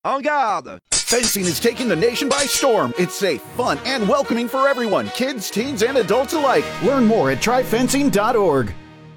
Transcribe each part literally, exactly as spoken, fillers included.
En garde! Fencing is taking the nation by storm. It's safe, fun, and welcoming for everyone, kids, teens, and adults alike. Learn more at try fencing dot org.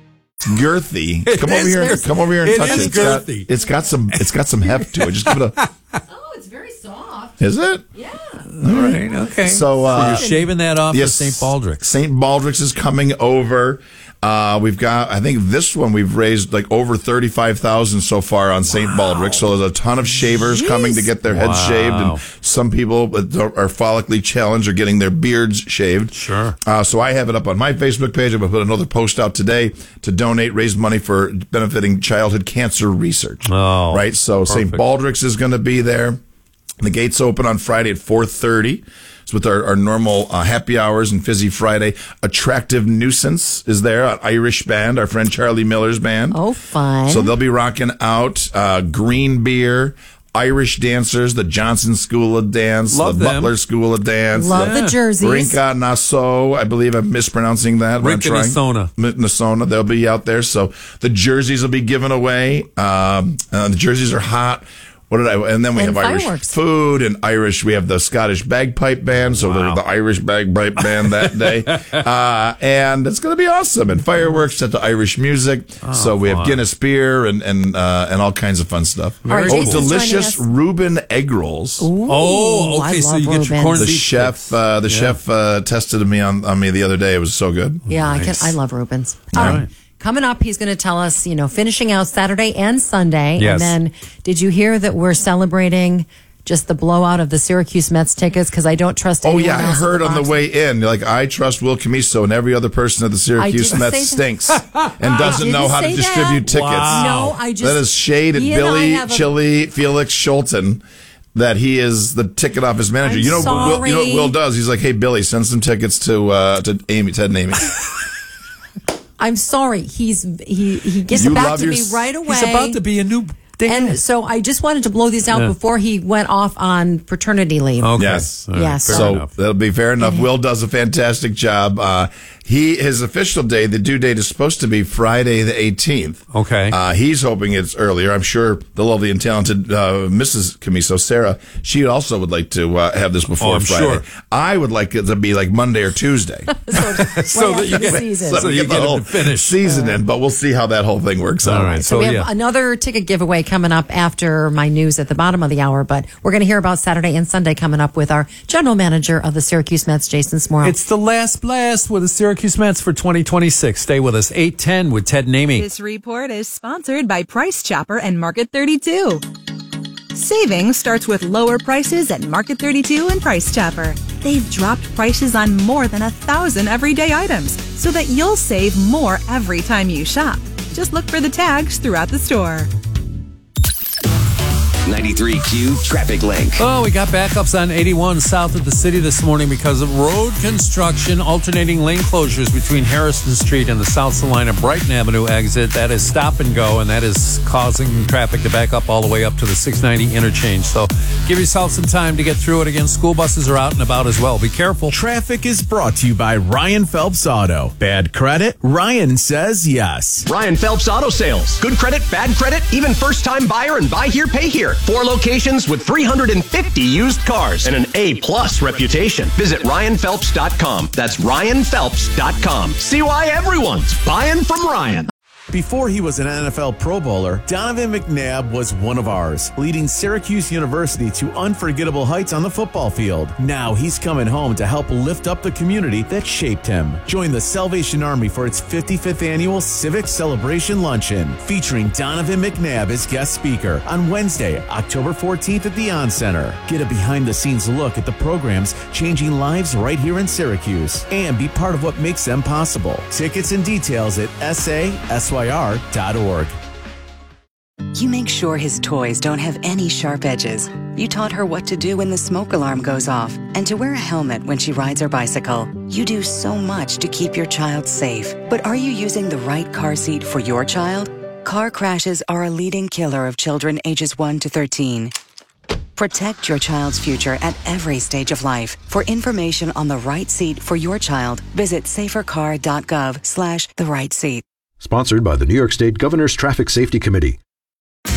Girthy. Come over here. Come over here and it touch is it. It's got, girthy. it's got some. It's got some heft to it. Just give it a. Oh, it's very soft. Is it? Yeah. All right. Okay. So, uh, so you're shaving that off yes, for Saint Baldrick's. Saint Baldrick's is coming over. Uh, we've got, I think this one we've raised like over thirty-five thousand so far on Saint Wow. Baldrick's. So there's a ton of shavers Jeez. coming to get their heads wow. shaved. And some people are follically challenged are getting their beards shaved. Sure. Uh, so I have it up on my Facebook page. I'm going to put another post out today to donate, raise money for benefiting childhood cancer research. Oh, right. So Saint Baldrick's is going to be there. The gates open on Friday at four thirty. It's with our, our normal uh, happy hours and Fizzy Friday. Attractive Nuisance is there, an Irish band, our friend Charlie Miller's band. Oh, fun. So they'll be rocking out uh, Green Beer, Irish dancers, the Johnson School of Dance, Love the them. Butler School of Dance. Love the the jerseys. Rinka Nassau, I believe I'm mispronouncing that. Rinka Nassau. Nassau, they'll be out there. So the jerseys will be given away. Um, uh, the jerseys are hot. What did I? And then we and have fireworks. Irish food and Irish. We have the Scottish bagpipe band, so wow. the, the Irish bagpipe band that day, uh, and it's going to be awesome. And fireworks set to Irish music. Oh, so we have Guinness beer and and uh, and all kinds of fun stuff. Right, oh, Jason's delicious Reuben egg rolls. Ooh, oh, okay. So you Reuben's. The get your corned beef chef, uh, the yeah. chef uh, tested me on, on me the other day. It was so good. Yeah, nice. I can. I love Reuben's. All um, right. Coming up, he's going to tell us, you know, finishing out Saturday and Sunday. Yes. And then, did you hear that we're celebrating just the blowout of the Syracuse Mets tickets? Because I don't trust Oh, anyone yeah, I else heard in the on the box. way in, like, I trust Will Camiso and every other person at the Syracuse didn't Mets say stinks and doesn't know didn't how to say distribute that. tickets. Wow. No, I just. That is shade at he and I Billy have a- Chili Felix Schulten. That he is the ticket office manager. I'm you know, Will, you know what sorry. Will does? He's like, "Hey, Billy, send some tickets to uh, to Amy, Ted, and Amy." I'm sorry. He's he he gets You it back love to your me s- right away. He's about to be a new dad. And so I just wanted to blow these out Yeah. before he went off on paternity leave. Okay. Yes. All right. Yes. Fair so enough. that'll be fair enough. Will does a fantastic job. Uh, he his official day, the due date is supposed to be Friday the eighteenth. Okay. Uh, he's hoping it's earlier. I'm sure the lovely and talented uh, Missus Camiso, Sarah, she also would like to uh, have this before Oh, I'm Friday. sure. I would like it to be like Monday or Tuesday. so, So that you the get- season. so you get get the it whole finished. season in, but we'll see how that whole thing works out. All right. So, So, we have yeah. another ticket giveaway coming up after my news at the bottom of the hour, but we're going to hear about Saturday and Sunday coming up with our general manager of the Syracuse Mets, Jason Smorl. It's the last blast with the Syracuse Mets for twenty twenty-six. Stay with us. eight ten with Ted and Amy. This report is sponsored by Price Chopper and Market thirty-two. Saving starts with lower prices at Market thirty-two and Price Chopper. They've dropped prices on more than a thousand everyday items so that you'll save more every time you shop. Just look for the tags throughout the store. ninety-three Q Traffic Link. Oh, we got backups on eighty-one south of the city this morning because of road construction, alternating lane closures between Harrison Street and the South Salina Brighton Avenue exit. That is stop and go, and that is causing traffic to back up all the way up to the six ninety interchange. So give yourself some time to get through it. Again, school buses are out and about as well. Be careful. Traffic is brought to you by Ryan Phelps Auto. Bad credit? Ryan says yes. Ryan Phelps Auto Sales. Good credit, bad credit, even first-time buyer and buy here, pay here. Four locations with three hundred fifty used cars and an A-plus reputation. Visit ryan phelps dot com. That's ryan phelps dot com. See why everyone's buying from Ryan. Before he was an N F L Pro Bowler, Donovan McNabb was one of ours, leading Syracuse University to unforgettable heights on the football field. Now he's coming home to help lift up the community that shaped him. Join the Salvation Army for its fifty-fifth annual Civic Celebration Luncheon, featuring Donovan McNabb as guest speaker on Wednesday, October fourteenth at the On Center. Get a behind-the-scenes look at the programs changing lives right here in Syracuse and be part of what makes them possible. Tickets and details at S A S Y R dot org. You make sure his toys don't have any sharp edges. You taught her what to do when the smoke alarm goes off and to wear a helmet when she rides her bicycle. You do so much to keep your child safe. But are you using the right car seat for your child? Car crashes are a leading killer of children ages one to thirteen. Protect your child's future at every stage of life. For information on the right seat for your child, visit safercar dot gov slash the right seat. Sponsored by the New York State Governor's Traffic Safety Committee.